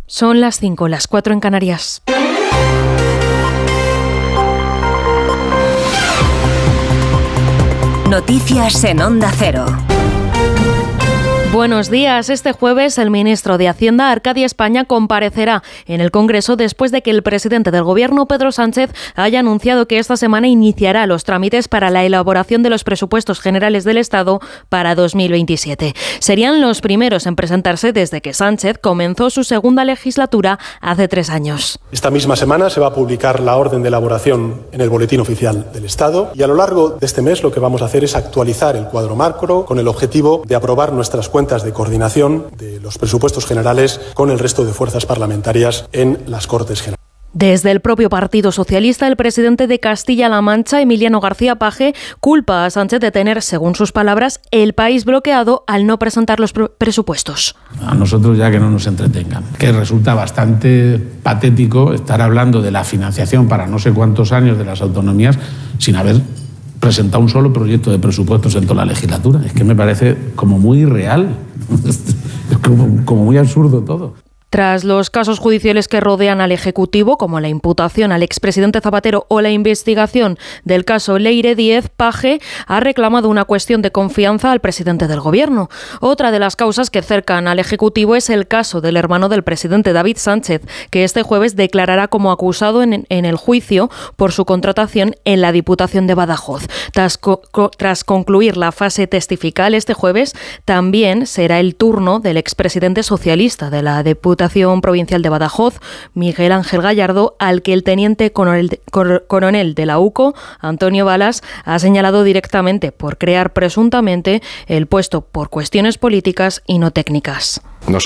Son las 5, las 4 en Canarias. Noticias en Onda Cero. Buenos días. Este jueves el ministro de Hacienda, Arcadio España, comparecerá en el Congreso después de que el presidente del Gobierno, Pedro Sánchez, haya anunciado que esta semana iniciará los trámites para la elaboración de los presupuestos generales del Estado para 2027. Serían los primeros en presentarse desde que Sánchez comenzó su segunda legislatura hace 3 años. Esta misma semana se va a publicar la orden de elaboración en el Boletín Oficial del Estado y a lo largo de este mes lo que vamos a hacer es actualizar el cuadro macro con el objetivo de aprobar nuestras cuentas de coordinación de los presupuestos generales con el resto de fuerzas parlamentarias en las Cortes Generales. Desde el propio Partido Socialista, el presidente de Castilla-La Mancha, Emiliano García Paje, culpa a Sánchez de tener, según sus palabras, el país bloqueado al no presentar los presupuestos. A nosotros ya que no nos entretengan, que resulta bastante patético estar hablando de la financiación para no sé cuántos años de las autonomías sin haber presentado un solo proyecto de presupuestos en toda la legislatura. Es que me parece como muy irreal, es como muy absurdo todo. Tras los casos judiciales que rodean al Ejecutivo, como la imputación al expresidente Zapatero o la investigación del caso Leire Díez, Paje ha reclamado una cuestión de confianza al presidente del Gobierno. Otra de las causas que cercan al Ejecutivo es el caso del hermano del presidente, David Sánchez, que este jueves declarará como acusado en el juicio por su contratación en la Diputación de Badajoz. Tras concluir la fase testifical este jueves, también será el turno del expresidente socialista de la Diputación Provincial de Badajoz, Miguel Ángel Gallardo, al que el teniente coronel de la UCO, Antonio Balas, ha señalado directamente por crear presuntamente el puesto por cuestiones políticas y no técnicas.